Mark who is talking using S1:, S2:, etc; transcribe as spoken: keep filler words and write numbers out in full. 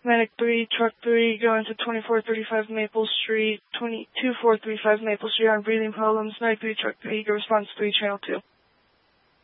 S1: Medic three, Truck three, going to twenty-four thirty-five Maple Street, twenty-two four three five Maple Street on breathing problems. Medic three, Truck three, response three, Channel two.